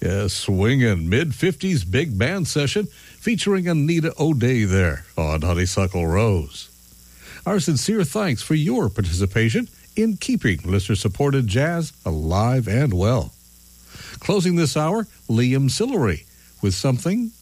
Yeah, swinging mid-50s big band session featuring Anita O'Day there on Honeysuckle Rose. Our sincere thanks for your participation in keeping listener-supported jazz alive and well. Closing this hour, Liam Sillery with something